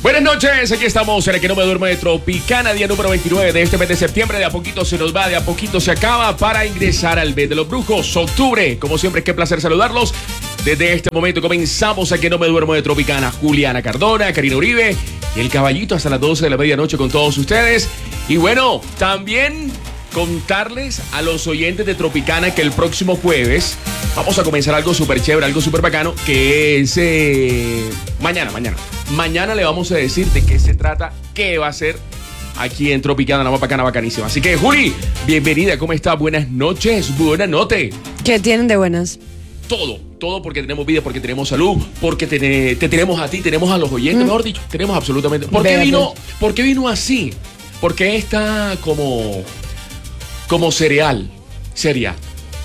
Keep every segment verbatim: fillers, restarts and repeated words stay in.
Buenas noches, aquí estamos en el que no me duermo de Tropicana, día número veintinueve de este mes de septiembre. De a poquito se nos va, de a poquito se acaba para ingresar al mes de los brujos, octubre. Como siempre, qué placer saludarlos. Desde este momento comenzamos a que no me duermo de Tropicana. Juliana Cardona, Karina Uribe y el caballito hasta las doce de la medianoche con todos ustedes. Y bueno, también contarles a los oyentes de Tropicana que el próximo jueves vamos a comenzar algo súper chévere, algo súper bacano, que es eh, mañana, mañana. Mañana le vamos a decir de qué se trata, qué va a ser aquí en Tropicana, la más bacana, bacanísima. Así que, Juli, bienvenida, ¿cómo está? Buenas noches, buenas noches. ¿Qué tienen de buenas? Todo, todo porque tenemos vida, porque tenemos salud, porque te, te tenemos a ti, tenemos a los oyentes, mm. mejor dicho, tenemos absolutamente... ¿Por qué vino, ¿por qué vino así? Porque está como... como cereal, seria.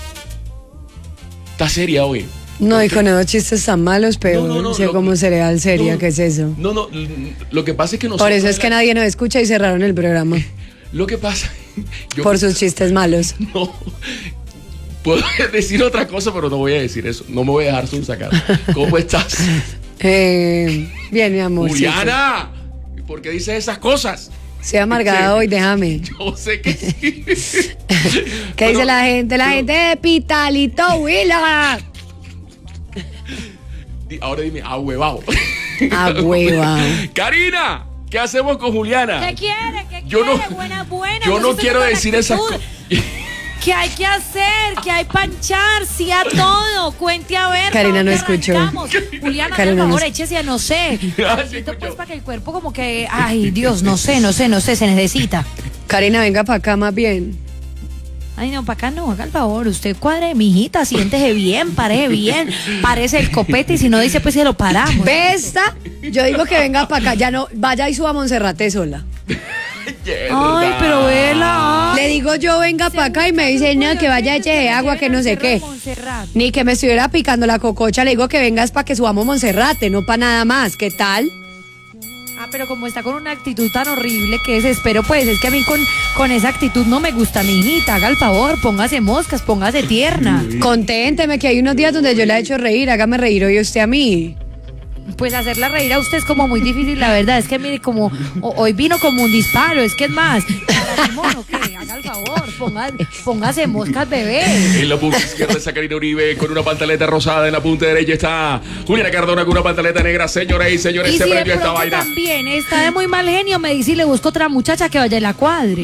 Está seria hoy. No, hijo, no, chistes tan malos, pero no, no, no, lo, como cereal seria, no, ¿qué es eso? No, no, lo que pasa es que nosotros... Por eso es que nadie nos escucha y cerraron el programa. Lo que pasa... Yo, por sus chistes malos. No, puedo decir otra cosa, pero no voy a decir eso. No me voy a dejar sacar. ¿Cómo estás? Eh, bien, mi amor. Juliana, ¿por qué dices esas cosas? Sea amargada hoy, déjame. Yo sé que sí. ¿Qué bueno, dice la gente? La pero, gente de Pitalito Huila. Ahora dime, ahuevado. Ahuevado. Karina, ¿qué hacemos con Juliana? ¿Qué quiere? ¿Qué yo quiere? No, buena, buena. Yo no quiero decir esas cosas. ¿Qué hay que hacer? ¿Qué hay panchar? Sí a todo. Cuente a ver. Karina no escuchó. Juliana, por favor, échese a no sé. Necesito pues para que el cuerpo como que, ay, Dios, no sé, no sé, no sé, se necesita. Karina, venga para acá más bien. Ay, no, para acá no, haga el favor. Usted cuadre, mijita, siéntese bien, pare bien, parece el copete y si no dice, pues se lo paramos. ¿Besta? Yo digo que venga para acá, ya no, vaya y suba a Monserrate sola. Ay, pero vela. Le digo yo venga para acá y me dice no, que vaya eche de agua, que no sé qué. Ni que me estuviera picando la cococha, le digo que vengas para que subamos Monserrate, no para nada más. ¿Qué tal? Ah, pero como está con una actitud tan horrible que desespero, pues es que a mí con, con esa actitud no me gusta, mi hijita. Haga el favor, póngase moscas, póngase tierna. Conténteme que hay unos días donde yo la he hecho reír, hágame reír hoy usted a mí. Pues hacerla reír a usted es como muy difícil, la verdad. Es que mire, como o, hoy vino como un disparo, es que es más. Mono, ¿qué? Haga el favor, póngase, póngase moscas, bebé. En la punta izquierda está Karina Uribe con una pantaleta rosada. En la punta derecha está Juliana Cardona con una pantaleta negra. Señoras y señores, y se si prendió esta vaina. También está de muy mal genio, me dice y le busco otra muchacha que vaya en la cuadre.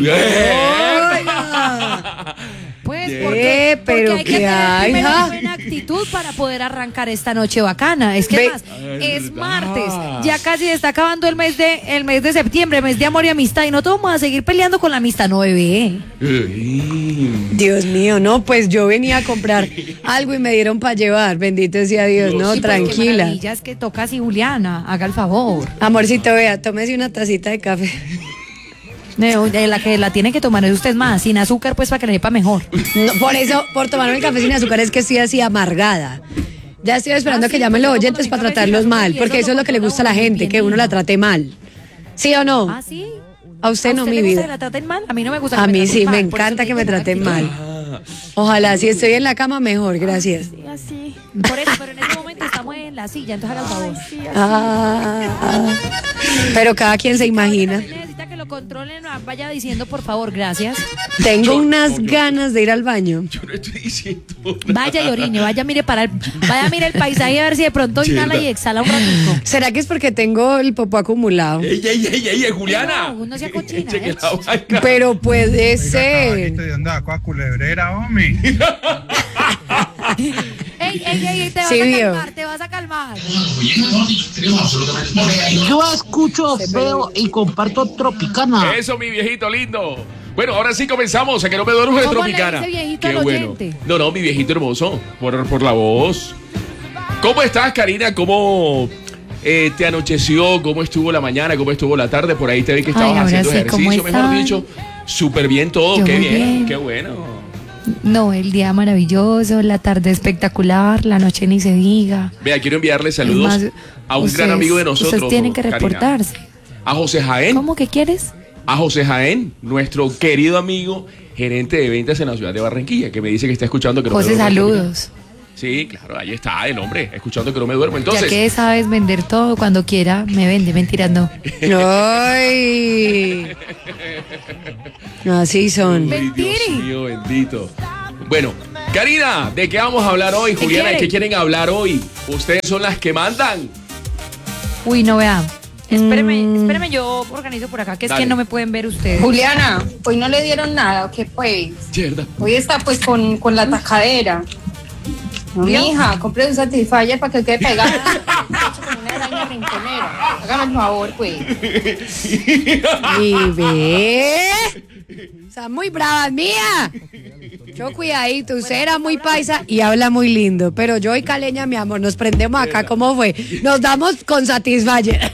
Pues yeah. porque, pero porque hay que tener primero una buena actitud para poder arrancar esta noche bacana. Es que Ve, más, es martes, ya casi está acabando el mes de el mes de septiembre, mes de amor y amistad, y no todos vamos a seguir peleando con la amistad, no, bebé. Dios mío, no, pues yo venía a comprar algo y me dieron para llevar, bendito sea Dios, Dios. No, sí, tranquila. Ya es que toca así, Juliana, haga el favor. Amorcito, vea, tómese una tacita de café. No, la que la tiene que tomar es usted más, sin azúcar, pues para que le sepa mejor. No, por eso, por tomarme el café sin azúcar es que estoy así amargada. Ya estoy esperando ah, sí, que llamen los oyentes para tratarlos mal, porque eso es lo que le gusta a la gente, que uno la trate mal. ¿Sí o no? ¿Ah, sí? A usted, ¿A no, usted mi le vida. Gusta que la traten mal? A mí no me gusta. A que mí me sí, mal, me encanta que me traten mal. Ojalá, si estoy en la cama, mejor, gracias. Sí, así. Por eso, pero en este momento estamos en la silla, entonces haga el favor. Sí, ah, ah. Pero cada quien se imagina. Necesita que lo controlen, vaya diciendo por favor, gracias. Tengo yo, unas no, ganas de ir al baño. Yo no estoy diciendo nada. Vaya y orine, vaya mire para el, vaya mire el paisaje a ver si de pronto inhala y exhala un ratito. ¿Será que es porque tengo el popó acumulado? ¡Ey, ey, ey, ey, Juliana! No, no sea cochina, eh. Pero puede ser. ¿De dónde va a culebrera, hombre? Ey, ey, ey, te vas sí, a vio. calmar, te vas a calmar. Yo escucho, veo y comparto Tropicana. Eso, mi viejito lindo. Bueno, ahora sí comenzamos, a que no me duermo de Tropicana. ¿Cómo le dice viejito Qué al bueno. oyente? No, no, mi viejito hermoso, por, por la voz. ¿Cómo estás, Karina? ¿Cómo eh, te anocheció? ¿Cómo estuvo la mañana? ¿Cómo estuvo la tarde? Por ahí te vi que estabas Ay, haciendo sí, ejercicio, mejor dicho. Súper bien todo, Yo qué muy bien, bien, qué bueno. No, el día maravilloso, la tarde espectacular, la noche ni se diga. Vea, quiero enviarle saludos más, a un ustedes, gran amigo de nosotros. Ustedes tienen que reportarse. Karina. A José Jaén. ¿Cómo que quieres? A José Jaén, nuestro querido amigo, gerente de ventas en la ciudad de Barranquilla, que me dice que está escuchando. Que José, no saludos. Sí, claro, ahí está el hombre, escuchando que no me duermo. Entonces, Ya que sabes vender todo cuando quiera, me vende, mentiras no. Ay. Así son. Uy, Dios mío, bendito. Bueno, Karina, ¿de qué vamos a hablar hoy? ¿Qué Juliana, ¿de qué quieren? quieren hablar hoy? Ustedes son las que mandan. Uy, no vea. Espéreme, espéreme, yo organizo por acá, que es Dale. que no me pueden ver ustedes. Juliana, hoy no le dieron nada, ¿o qué pues? Mierda. Hoy está pues con, con la tajadera. No, mija, compre un Satisfyer para que quede pegada con una araña rinconera. Hágame el favor, pues. Y ve. Están muy bravas, mía. Yo cuidadito, usted era muy paisa y habla muy lindo, pero yo y Caleña, mi amor, nos prendemos acá, ¿cómo fue? Nos damos con Satisfyer.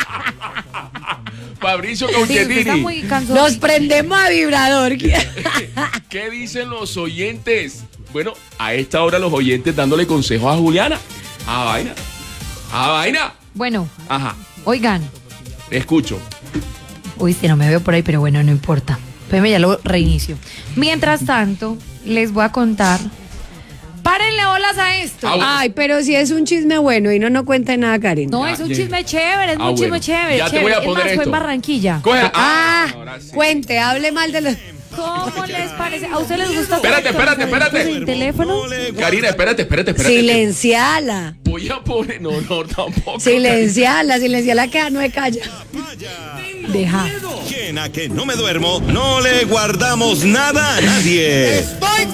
Fabricio Sí, usted está Cauchetini. muy cansado. Nos prendemos a vibrador. ¿Qué dicen los oyentes? Bueno, a esta hora los oyentes dándole consejos a Juliana. A vaina. A vaina. Bueno, Ajá, oigan. escucho. Uy, si no me veo por ahí, pero bueno, no importa. Espérame, ya lo reinicio. Mientras tanto, les voy a contar. Párenle bolas a esto. Ah, bueno. Ay, pero si es un chisme bueno y no no cuenta nada, Karen. No, Ya, es un ya. chisme chévere, es Ah, un chisme bueno. chévere. Ya te chévere. voy a Es poner más, fue esto. en Barranquilla. Coge. Ah, Ah, ahora sí. cuente, hable mal de los... ¿Cómo les parece? ¿A ustedes les gusta? Espérate, espérate, espérate. ¿El teléfono? Karina, espérate, espérate, espérate. Silenciala. Voy a poner. No, no, tampoco. Silenciala, silenciala que no me calla. Deja. Quien a que no me duermo, no le guardamos nada a nadie.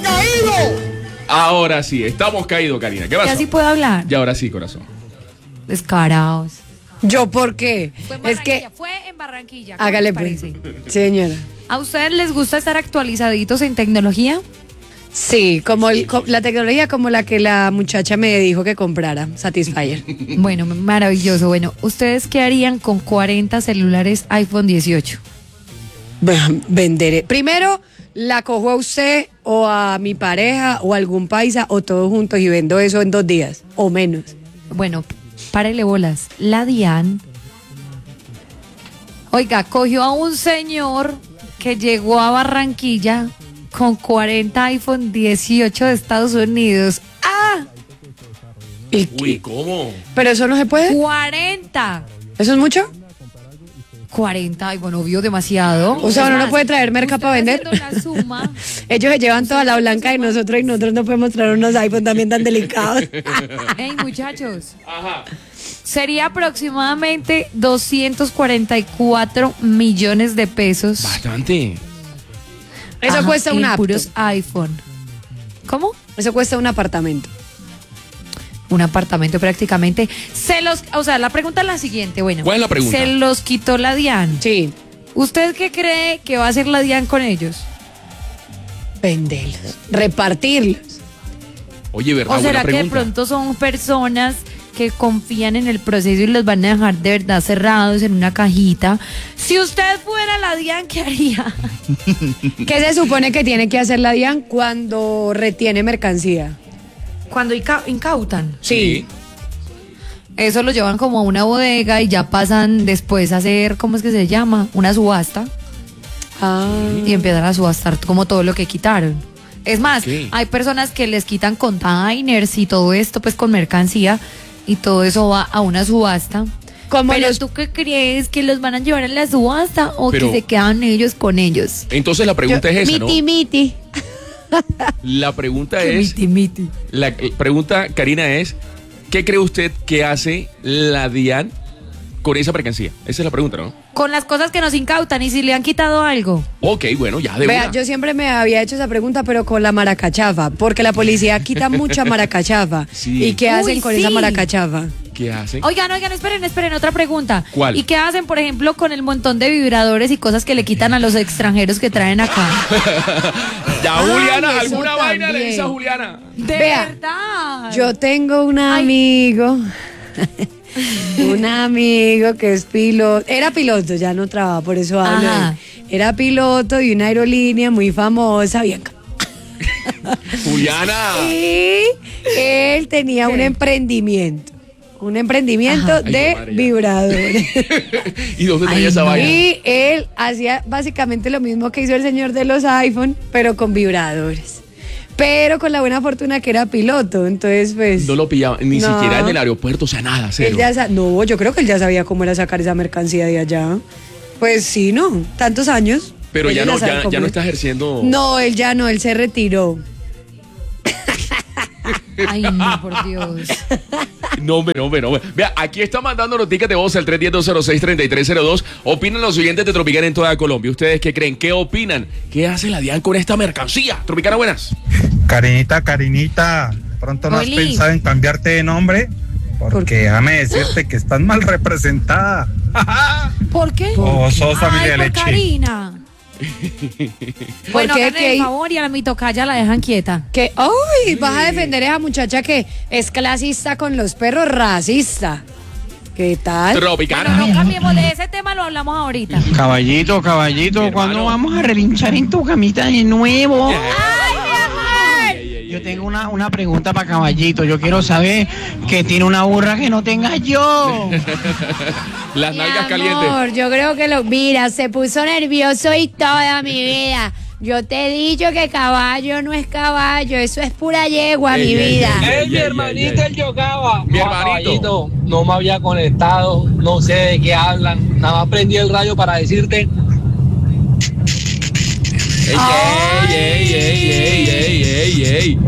Ahora sí, estamos caídos, Karina. ¿Qué ¿Ya pasó? sí puedo hablar? Y ahora sí, corazón. Descarados. ¿Yo por qué? Fue en Es Barranquilla, que... fue en Barranquilla. ¿Cómo Hágale les pues. parece? Señora. ¿A ustedes les gusta estar actualizaditos en tecnología? Sí, como el- co- la tecnología como la que la muchacha me dijo que comprara, Satisfyer. Bueno, maravilloso. Bueno, ¿ustedes qué harían con cuarenta celulares iPhone dieciocho? Bueno, venderé. Primero, la cojo a usted o a mi pareja o a algún paisa o todos juntos y vendo eso en dos días o menos. Bueno, párele bolas. La DIAN, oiga, cogió a un señor que llegó a Barranquilla con cuarenta iPhone dieciocho de Estados Unidos. ¡Ah! ¿Y Uy, qué? ¿cómo? ¿Pero eso no se puede? ¡cuarenta! ¿Eso es mucho? cuarenta, ay, bueno, vio demasiado. O sea, Es uno no más, puede traer merca usted para vender. haciendo la suma, Ellos se llevan toda la blanca y nosotros y nosotros no podemos traer unos iPhone también tan delicados. ey, muchachos, Ajá. sería aproximadamente doscientos cuarenta y cuatro millones de pesos. Bastante. Eso Ajá, cuesta un en apto. puros iPhone. ¿Cómo? Eso cuesta un apartamento. Un apartamento prácticamente. Se los, o sea, la pregunta es la siguiente, bueno. ¿Cuál es la pregunta? Se los quitó la DIAN. Sí. ¿Usted qué cree que va a hacer la DIAN con ellos? Venderlos. Repartirlos. Oye, ¿verdad? ¿O será Buena que de pregunta. pronto son personas que confían en el proceso y los van a dejar de verdad cerrados en una cajita? Si usted fuera la DIAN, ¿qué haría? ¿Qué se supone que tiene que hacer la DIAN cuando retiene mercancía? Cuando inca- incautan. Sí. Eso lo llevan como a una bodega y ya pasan después a hacer, ¿cómo es que se llama? Una subasta. Ah. Y empiezan a subastar como todo lo que quitaron. Es más, Sí. hay personas que les quitan containers y todo esto, pues con mercancía, y todo eso va a una subasta. Como Pero los- tú qué crees, que los van a llevar a la subasta o Pero- que se quedan ellos con ellos. Entonces la pregunta es esa, ¿no? Miti, miti. La pregunta es. Miti, miti. La pregunta, Karina, es: ¿qué cree usted que hace la DIAN con esa mercancía? Esa es la pregunta, ¿no? Con las cosas que nos incautan y si le han quitado algo. Ok, bueno, ya de Vea, una. yo siempre me había hecho esa pregunta, pero con la maracachafa, porque la policía quita mucha maracachafa. Sí. ¿Y qué Uy, hacen con sí. esa maracachafa? ¿Qué hacen? Oigan, oigan, esperen, esperen, otra pregunta. ¿Cuál? ¿Y qué hacen, por ejemplo, con el montón de vibradores y cosas que le quitan a los extranjeros que traen acá? Ya, Ay, Juliana, eso alguna vaina le también. dice a Juliana. De Vea, verdad. Yo tengo un Ay. amigo, un amigo que es piloto, era piloto, ya no trabaja, por eso hablo. Ajá. de él. Era piloto de una aerolínea muy famosa, bien. Juliana. Y él tenía un emprendimiento, un emprendimiento Ajá. de Ay, madre, ya. vibradores. ¿Y dónde traía Ay, esa no. vaina? Y él hacía básicamente lo mismo que hizo el señor de los iPhone, pero con vibradores. pero con la buena fortuna que era piloto, entonces pues... No lo pillaba, ni No. siquiera en el aeropuerto, o sea, nada, cero. Él ya sa- no, yo creo que él ya sabía cómo era sacar esa mercancía de allá. Pues sí, ¿no? Tantos años. Pero Él ya no, sabe ya, cómo ya no es. está ejerciendo. No, él ya no, él se retiró. Ay, no, por Dios. No, hombre, no, hombre, no, hombre. Vea, aquí está mandando noticias de voz al tres uno cero, dos cero seis, tres tres cero dos. Opinan los oyentes de Tropicana en toda Colombia. ¿Ustedes qué creen? ¿Qué opinan? ¿Qué hace la DIAN con esta mercancía? Tropicana, buenas. Carinita, Carinita, ¿de pronto no has Oli. pensado en cambiarte de nombre? Porque déjame decirte que estás mal representada. ¿Por qué? O sos familia Ay, de por leche. Karina. Bueno, qué? háganle ¿Qué? el favor y a la mitocaya la dejan quieta. Que, ¡ay! Vas a defender a esa muchacha que es clasista con los perros, racista. ¿Qué tal? Tropicana. Bueno, no cambiemos de ese tema, lo hablamos ahorita. Caballito, caballito, Mi ¿cuándo hermano. vamos a relinchar en tu camita de nuevo? Ey, ey, ey, Yo ey. tengo una, una pregunta para Caballito. Yo quiero saber que tiene una burra que no tenga yo. Las Mi nalgas amor, calientes. yo creo que lo... Mira, se puso nervioso y toda mi vida. Yo te he dicho que caballo no es caballo, eso es pura yegua, Ey, mi ey, vida. ey, ey, Ey, ey, mi ey, hermanito, ey. el Yogaba. Mi No, hermanito. caballito, no me había conectado, no sé de qué hablan. Nada más prendí el radio para decirte. Ey, ey, ey, ey, ey, ey, ey, ey.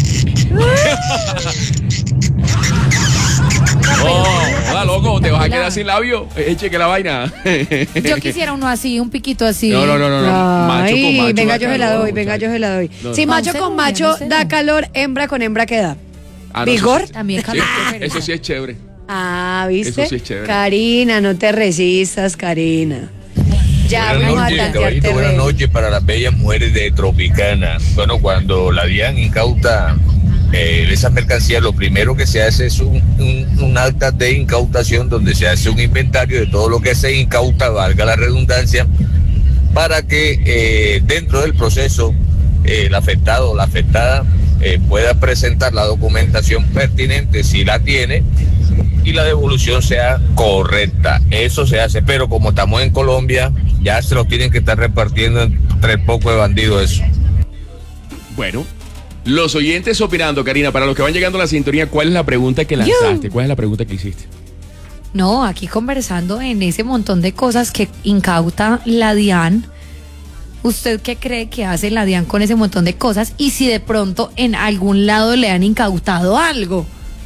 Oh, hola, loco, te vas a quedar sin labio. Eche que la vaina. Yo quisiera uno así, un piquito así. No, no, no, no, no. Macho Ay, con macho. venga, da yo se la calor, doy, venga, muchacho. yo se la doy. No, Si no. macho No, con no, macho no sé, da no. calor, hembra con hembra, ¿qué da? Ah, no, ¿Vigor? eso sí- También sí, calor. Eso sí es chévere. Ah, ¿viste? Eso sí es chévere. Karina, no te resistas, Karina. Ya Buenas vamos a noches, tantear caballito, buenas terreno. noches para las bellas mujeres de Tropicana. Bueno, cuando la DIAN incauta eh, esas mercancías, lo primero que se hace es un, un, un acta de incautación donde se hace un inventario de todo lo que se incauta, valga la redundancia, para que eh, dentro del proceso eh, el afectado o la afectada eh, pueda presentar la documentación pertinente si la tiene y la devolución sea correcta. Eso se hace, pero como estamos en Colombia, ya se lo tienen que estar repartiendo entre el poco de bandidos eso. Bueno, los oyentes opinando, Karina, para los que van llegando a la sintonía, ¿cuál es la pregunta que lanzaste? ¿Cuál es la pregunta que hiciste? No, aquí conversando en ese montón de cosas que incauta la DIAN. ¿Usted qué cree que hace la DIAN con ese montón de cosas? Y si de pronto en algún lado le han incautado algo.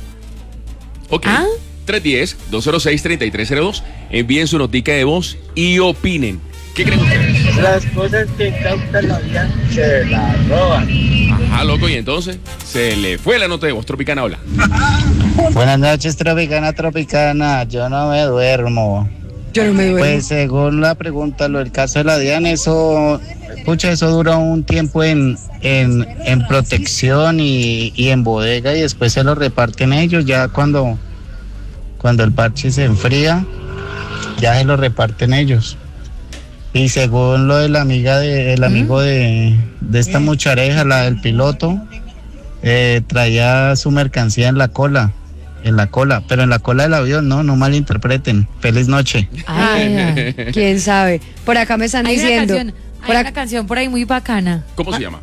Ok. ¿Ah? tres uno cero, dos cero seis, tres tres cero dos. Envíen su notica de voz y opinen. ¿Qué creen ustedes? Las cosas que cautan la vida se las roban. Ajá, loco, y entonces se le fue la nota de voz. Tropicana, hola. Buenas noches, Tropicana, Tropicana. Yo no me duermo. Yo no me duermo. Pues según la pregunta, lo del caso de la DIAN, eso, pucha, eso dura un tiempo en, en, en protección y, y en bodega y después se lo reparten ellos. Ya cuando, cuando el parche se enfría, ya se lo reparten ellos. Y según lo de la amiga de, el amigo de, de esta muchareja, la del piloto, eh, traía su mercancía en la cola. En la cola, pero en la cola del avión, no, no malinterpreten. Feliz noche. Ay, ay. ¿Quién sabe? Por acá me están Hay una diciendo. canción, por hay ac- una canción por ahí muy bacana. ¿Cómo se llama?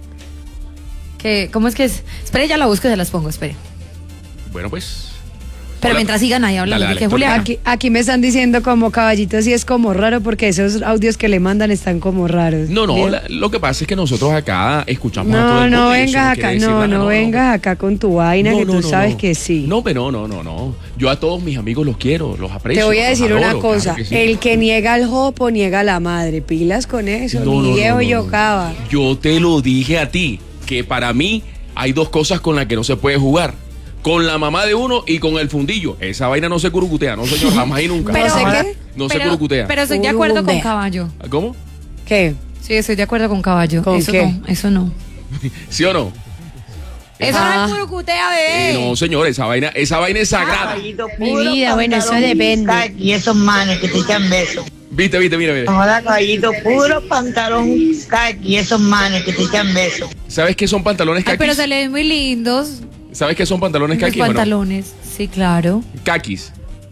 Que, ¿Cómo es que es? Espere, ya la busco y se las pongo, espere. Bueno, pues. Pero Hola. mientras sigan ahí hablando, Dale, porque dale, Julián. Aquí, aquí me están diciendo como caballito, sí es como raro porque esos audios que le mandan están como raros. No, no, Bien. la- lo que pasa es que nosotros acá escuchamos a todo No, el no mundo y eso vengas quiere acá, decir no, nada, no vengas acá con tu vaina No, que no, tú no, sabes no. que sí. No, pero no, no, no, no. Yo a todos mis amigos los quiero, los aprecio. Te voy a los decir una adoro, cosa, claro que sí. el que niega al jopo niega a la madre, pilas con eso, No, ni no, no, viejo no, yo no. cava. Yo te lo dije a ti, que para mí hay dos cosas con las que no se puede jugar. Con la mamá de uno y con el fundillo. Esa vaina no se curucutea, no señor, jamás y nunca. Pero- ¿No sé qué? No se pero, curucutea. pero estoy de acuerdo con Urugumbea. caballo. ¿Cómo? ¿Qué? Sí, estoy de acuerdo con caballo. ¿Con eso qué? no, eso no. ¿Sí o no? Eso Ah. no es curucutea, bebé. Eh, no, señor, esa vaina, esa vaina es sagrada. Mi vida, bueno, eso depende. Y esos manes que te echan besos. Viste, viste, mira, mira. Ahora, caballito, puro pantalón y esos manes que te echan besos. ¿Sabes qué son pantalones Ay, caquis? pero se le ven muy lindos. ¿Sabes qué son pantalones Los caquis? o no? pantalones. Sí, claro. Caquis.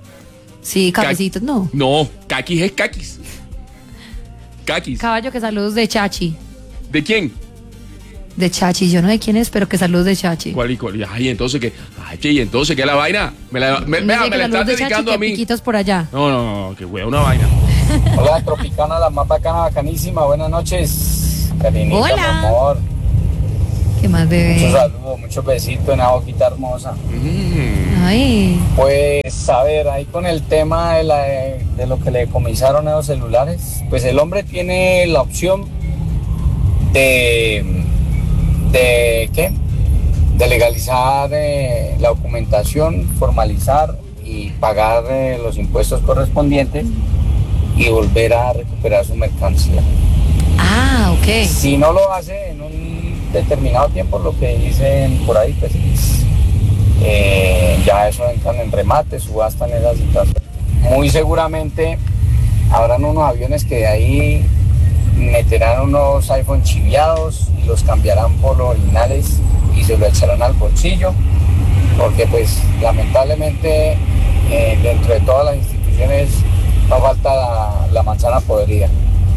Sí, cabecitos, no. No, caquis es caquis. Caquis. Caballo, que saludos de Chachi. ¿De quién? De Chachi, yo no sé quién es, pero que saludos de Chachi. ¿Cuál y cuál? Ay, entonces qué. Ay, che, y entonces qué la vaina. Me la, me, Dice vea, que me la saludos estás de Chachi, dedicando que a mí. piquitos por allá. No, no, no, que wea, una vaina. Hola, Tropicana, la más bacana, bacanísima. Buenas noches, Karinita, Hola. mi amor. ¿Qué más, bebé? Muchos saludos, muchos besitos en la boquita hermosa. Mm. Ay. Pues, a ver, ahí con el tema de, la, de lo que le decomisaron a los celulares, pues el hombre tiene la opción de, de ¿qué? De legalizar eh, la documentación, formalizar y pagar eh, los impuestos correspondientes y volver a recuperar su mercancía. Ah, ok. Si no lo hace en un determinado tiempo, lo que dicen por ahí, pues eh, ya eso entran en remate, subastan esas situaciones. Muy seguramente habrán unos aviones que de ahí meterán unos iPhone chiviados y los cambiarán por los originales y se lo echarán al bolsillo, porque pues lamentablemente eh, dentro de todas las instituciones no falta la, la manzana podrida.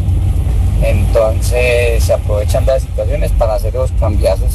Entonces se aprovechan de las situaciones para hacer los cambiazos.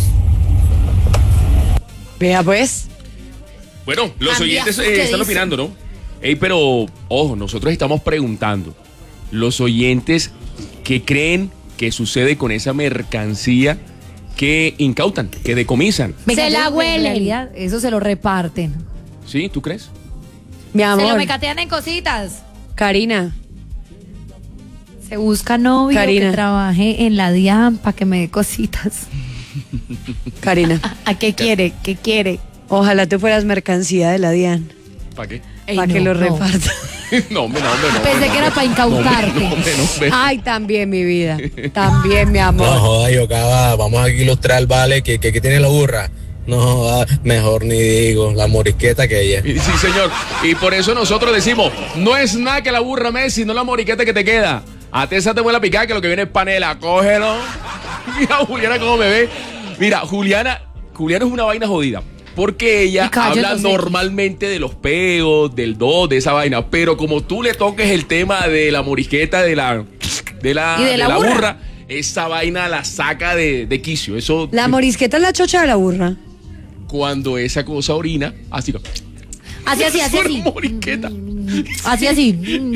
Vea pues. Bueno, los Cambiazos, oyentes eh, ¿qué están dicen? opinando, ¿no? Ey, pero, ojo, nosotros estamos preguntando. Los oyentes, ¿qué creen que sucede con esa mercancía que incautan, que decomisan? Venga, Se la yo- en huelen. realidad, eso se lo reparten. ¿Sí? ¿Tú crees? Mi Se lo amor, mecatean en cositas. Karina, Se busca novio Karina. que trabaje en la DIAN para que me dé cositas. Karina. ¿A qué quiere? ¿Qué quiere? Ojalá tú fueras mercancía de la DIAN. ¿Para qué? Ey, Para que no, lo no. reparta. No, hombre, no, hombre, no. Pensé hombre, que no, era hombre. para incautarte. No, hombre, no, hombre. Ay, también, mi vida. También, mi No amor. joda, yo acaba, vamos a ilustrar, vale, que, que, que tiene la burra. No joda, mejor ni digo, la morisqueta que ella. Y- Sí, señor. Y por eso nosotros decimos, no es nada que la burra Messi, no la moriqueta que te queda. A Tessa te vuelve a picar, que lo que viene es panela. Cógelo. Mira, Juliana, cómo me ve. Mira, Juliana, Juliana es una vaina jodida. Porque ella Y cállate, habla X. normalmente de los peos, del do, de esa vaina. Pero como tú le toques el tema de la morisqueta, de la, de la, Y de la burra. esa vaina la saca de, de quicio. Eso, La morisqueta es la chocha de la burra. cuando esa cosa orina, así que. Así, así, así, así. Morisqueta. Así, así.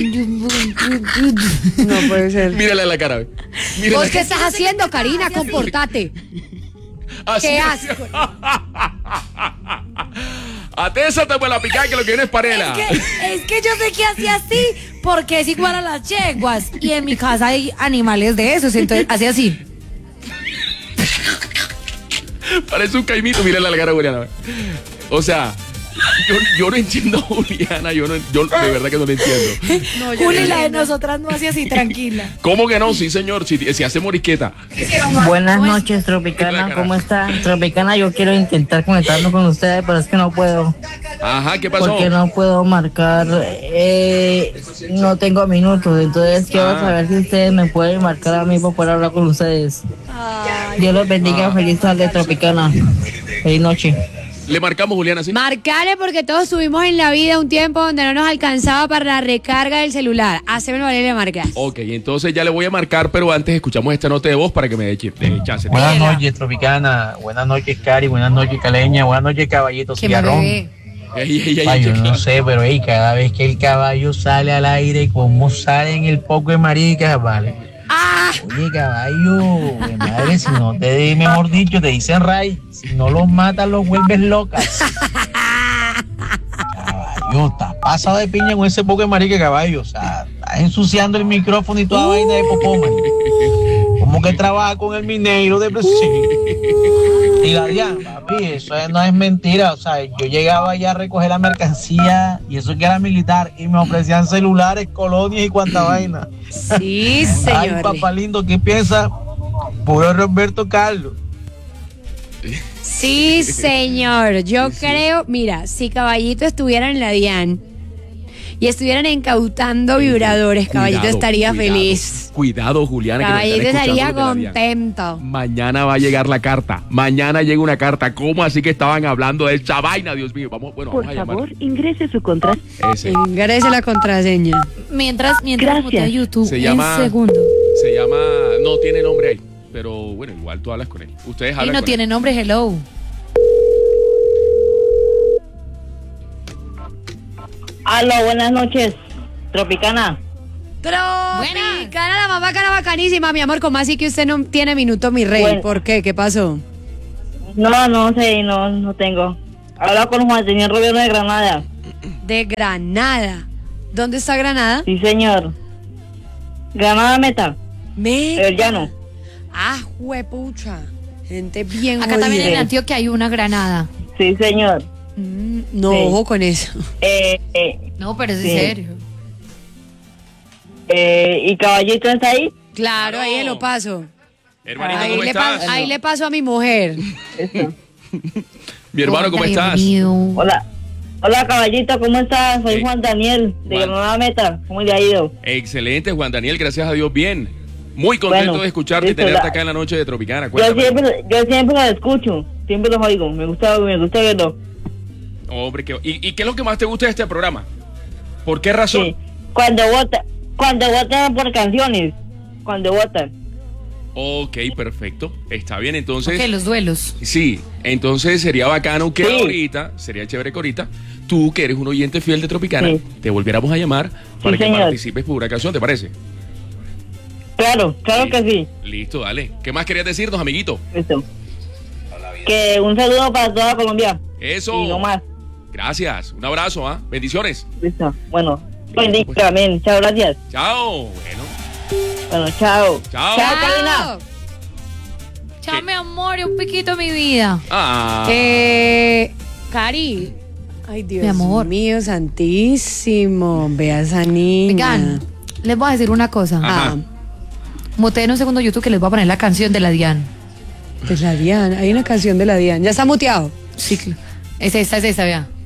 No puede ser. Mírale la cara, ve. Mírale ¿Vos la qué estás haciendo, Karina? Comportate. Así Qué es. asco. Atésate pues la picada que lo que viene es panela. Es que, es que yo sé que hacía así porque es igual a las yeguas y en mi casa hay animales de esos, entonces hacía así. Parece un caimito, mírale la cara a Juliana. O sea, yo, yo no entiendo a Juliana, yo, no, yo de verdad que no lo entiendo. No, yo Juli, no la de entiendo. nosotras no hacía así, tranquila. ¿Cómo que no? Sí, señor, si, si hace morisqueta. Buenas noches, Tropicana. ¿Cómo está? Tropicana, yo quiero intentar conectarme con ustedes, pero es que no puedo. Ajá, ¿qué pasó? Porque no puedo marcar, eh, no tengo minutos, entonces quiero Ah. saber si ustedes me pueden marcar a mí para poder hablar con ustedes. Dios los bendiga, Ah. feliz tarde, Tropicana. Feliz noche. Le marcamos, Juliana, ¿sí? Marcale porque todos tuvimos en la vida un tiempo donde no nos alcanzaba para la recarga del celular. Haceme valer le marcas. Ok, entonces ya le voy a marcar, pero antes escuchamos esta nota de voz para que me dé chi- dé chance. Buenas Mira. noches, Tropicana. Buenas noches, Cari. Buenas noches, Caleña. Buenas noches, Caballito Que me Cigarrón. bebé. Ey, ey, ey, Ay, yo ey, no sé, pero ey, cada vez que el caballo sale al aire, como salen el poco de maricas, vale. ¡Ah! Oye, caballo, de madre, si no te, mejor dicho, te dicen ray, si no los matas, los vuelves locas. Caballo, estás pasado de piña con ese poco de marica, caballo. O sea, estás ensuciando el micrófono y toda vaina de popoma. Como que trabaja con el minero de Brasil. Y la Diana, papi, eso es- no es mentira. O sea, yo llegaba allá a recoger la mercancía y eso que era militar y me ofrecían celulares, colonias y cuanta vaina. Sí, Ay, señor. papá lindo, ¿qué piensa? Puro Roberto Carlos. Sí, señor. Yo creo, mira, si Caballito estuviera en la DIAN y estuvieran incautando vibradores, Caballito Cuidado, estaría cuidado, feliz. Cuidado, Juliana, que nos Caballito están estaría escuchando desde la DIAN. contento. Mañana va a llegar la carta. Mañana llega una carta. ¿Cómo así que estaban hablando de esa vaina, Dios mío? Vamos, bueno, Por vamos a llamar. favor, ingrese su contraseña. Ese. Ingrese la contraseña. Mientras, mientras Gracias. mutea YouTube Se en llama- segundo. Se llama. No tiene nombre ahí. pero bueno, igual tú hablas con él. Ustedes Y hablan no con tiene él. nombre, hello. Aló, buenas noches, Tropicana. Tropicana, la más bacana, bacanísima, mi amor. ¿Cómo así que usted no tiene minuto, mi rey? Bueno. ¿Por qué? ¿Qué pasó? No, no sé, no, no tengo. Habla con Juan Señor Gobierno de Granada. De Granada. ¿Dónde está Granada? Sí, señor. Granada Meta. Meta. El llano. Ah, huepucha. Gente bien Acá también en jodida. Antioquia hay una Granada. Sí, señor. Mm, no, Sí. ojo con eso. Eh, eh, No, pero es Sí. en serio. eh, ¿Y Caballito está ahí? Claro, ahí lo paso. Hermanito, Ahí ¿cómo le, estás? pa- ahí le paso a mi mujer. Mi hermano, ¿cómo estás? Hola. Hola, Caballito, ¿cómo estás? Soy Sí. Juan Daniel, de Juan. Granada Meta. ¿Cómo le ha ido? Excelente, Juan Daniel, gracias a Dios, bien. Muy contento Bueno, de escucharte y listo, tenerte la- acá en la noche de Tropicana. Yo Cuéntame. siempre, yo siempre los escucho, siempre los oigo. Me gusta, me gusta verlo. Hombre, ¿qué- y, ¿y qué es lo que más te gusta de este programa? ¿Por qué razón? Sí. Cuando votan, cuando votan por canciones, cuando votan. Ok, perfecto. Está bien, entonces. Ok, los duelos. Sí, entonces sería bacano que Sí. ahorita, sería chévere que ahorita, tú que eres un oyente fiel de Tropicana, Sí. te volviéramos a llamar para que señor. participes por una canción, ¿te parece? Claro, claro que sí. Listo, dale. ¿Qué más querías decirnos, amiguito? Listo. Que un saludo para toda Colombia. Eso. Y no más. Gracias. Un abrazo, ¿ah? Bendiciones. Listo. Bueno, bendiga también. Chao, gracias. Chao. Bueno. Bueno, chao. Chao. Chao, Karina. Chao, mi amor, y un piquito mi vida. Ah. Eh, Cari. Ay, Dios Mi amor. mío, santísimo. Vea esa niña. Oigan, les voy a decir una cosa. Ajá. Muteen un segundo YouTube que les voy a poner la canción de la Diane. De la Diana. Hay una canción de la Diana. ¿Ya está muteado? Sí, claro. Es esta, es esta, vea.